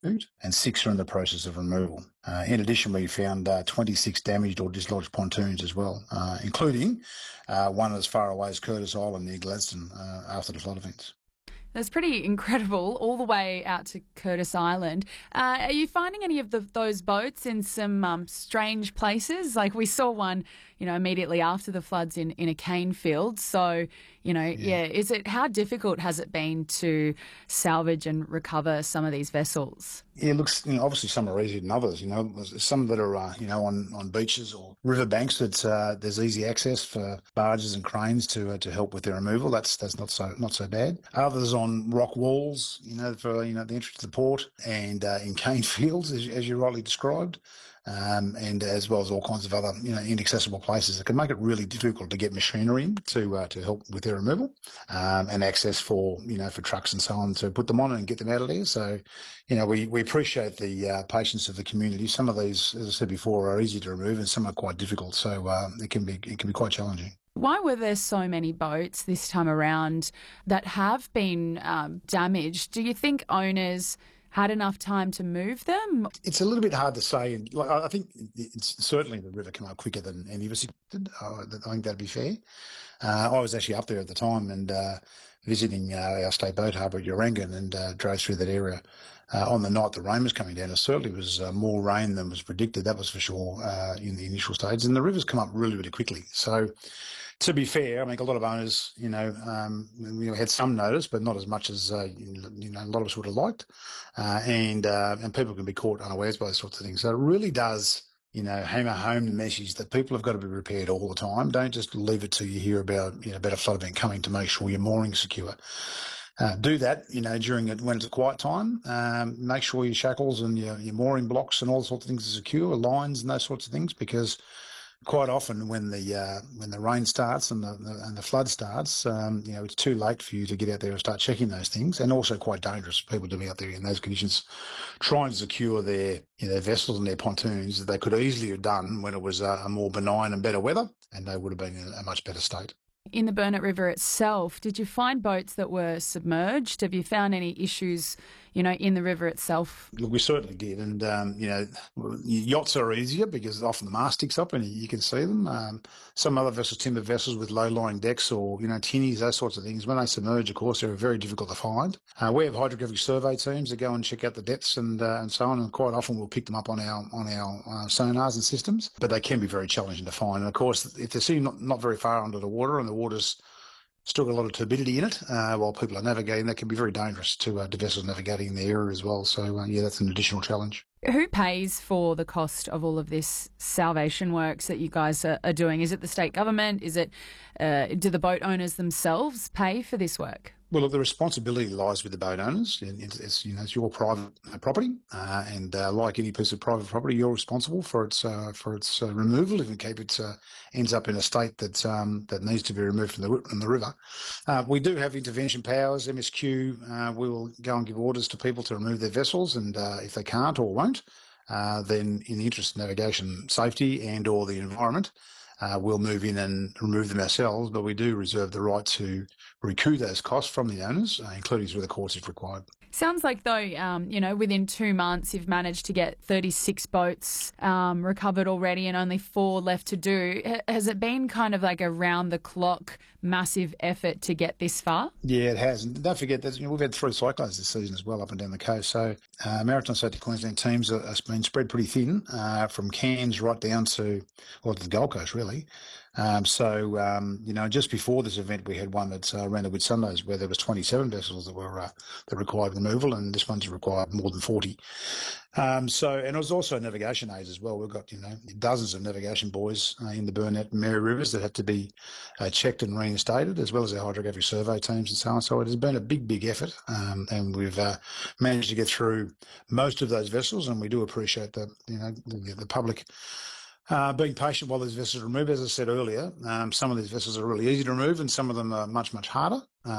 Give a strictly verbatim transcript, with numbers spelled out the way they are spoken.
and six are in the process of removal. Uh, in addition, we found uh, twenty-six damaged or dislodged pontoons as well, uh, including uh, one as far away as Curtis Island near Gladstone uh, after the flood events. That's pretty incredible, all the way out to Curtis Island. Uh, are you finding any of the, those boats in some um, strange places? Like we saw one, you know, immediately after the floods in, in a cane field. So, you know, yeah. yeah, is it how difficult has it been to salvage and recover some of these vessels? Yeah, looks, you know, obviously some are easier than others, you know, some that are, uh, you know, on, on beaches or riverbanks that uh, there's easy access for barges and cranes to uh, to help with their removal. That's that's not so not so bad. Others on rock walls, you know, for, you know, the entrance to the port and uh, in cane fields, as, as you rightly described. Um, and as well as all kinds of other, you know, inaccessible places that can make it really difficult to get machinery in to uh, to help with their removal um, and access for, you know, for trucks and so on to put them on and get them out of there. So, you know, we, we appreciate the uh, patience of the community. Some of these, as I said before, are easy to remove and some are quite difficult. So uh, it can be it can be quite challenging. Why were there so many boats this time around that have been um, damaged? Do you think owners had enough time to move them? It's a little bit hard to say. And like, I think it's certainly the river came up quicker than any of us did. I think that'd be fair. Uh, I was actually up there at the time and uh, visiting uh, our state boat harbour at Urangan and uh, drove through that area. Uh, on the night the rain was coming down, it certainly was uh, more rain than was predicted, that was for sure, uh, in the initial stage. And the rivers come up really, really quickly. So to be fair, I mean, a lot of owners, you know, um, you know, had some notice, but not as much as, uh, you know, a lot of us would have liked. Uh, and uh, and people can be caught unawares by those sorts of things. So it really does, you know, hammer home the message that people have got to be prepared all the time. Don't just leave it till you hear about, you know, about a flood event coming to make sure your mooring's secure. Uh, do that, you know, during it when it's a quiet time. Um, make sure your shackles and your, your mooring blocks and all sorts of things are secure, lines and those sorts of things, because quite often when the uh, when the rain starts and the, the and the flood starts, um, you know, it's too late for you to get out there and start checking those things, and also quite dangerous for people to be out there in those conditions, trying to secure their you know, their vessels and their pontoons that they could easily have done when it was uh, a more benign and better weather, and they would have been in a much better state. In the Burnett River itself, did you find boats that were submerged? Have you found any issues, you know, in the river itself? Look, we certainly did. And, um, you know, yachts are easier because often the mast sticks up and you can see them. Um, some other vessels, timber vessels with low-lying decks or, you know, tinnies, those sorts of things, when they submerge, of course, they're very difficult to find. Uh, we have hydrographic survey teams that go and check out the depths and uh, and so on, and quite often we'll pick them up on our on our uh, sonars and systems, but they can be very challenging to find. And, of course, if they're sitting not, not very far under the water and the water's still got a lot of turbidity in it uh, while people are navigating, that can be very dangerous to, uh, to vessels navigating in the area as well. So, uh, yeah, that's an additional challenge. Who pays for the cost of all of this salvation works that you guys are, are doing? Is it the state government? Is it uh, do the boat owners themselves pay for this work? Well, look, the responsibility lies with the boat owners. It's, it's you know, it's your private property, uh, and uh, like any piece of private property, you're responsible for its uh, for its uh, removal. If in it uh, ends up in a state that um, that needs to be removed from the from the river, uh, we do have intervention powers. M S Q uh, we will go and give orders to people to remove their vessels, and uh, if they can't or won't, uh, then in the interest of navigation safety and or the environment, Uh, we'll move in and remove them ourselves, but we do reserve the right to recoup those costs from the owners, uh, including through the courts if required. Sounds like, though, um, you know, within two months you've managed to get thirty-six boats um, recovered already and only four left to do. H- has it been kind of like a round-the-clock massive effort to get this far? Yeah, it has. And don't forget that you know, we've had three cyclones this season as well up and down the coast. So uh, Maritime Safety Queensland teams have been spread pretty thin uh, from Cairns right down to, well, to the Gold Coast, really. Um, so, um, you know, just before this event, we had one that's uh, around the Whitsundays where there was twenty-seven vessels that were uh, that required removal, and this one's required more than forty. Um, so, and it was also navigation aids as well. We've got, you know, dozens of navigation buoys uh, in the Burnett and Mary Rivers that have to be uh, checked and reinstated, as well as our hydrographic survey teams and so on. So it has been a big, big effort, um, and we've uh, managed to get through most of those vessels, and we do appreciate the, you know, the, the public Uh, being patient while these vessels are removed. As I said earlier, um, some of these vessels are really easy to remove and some of them are much, much harder.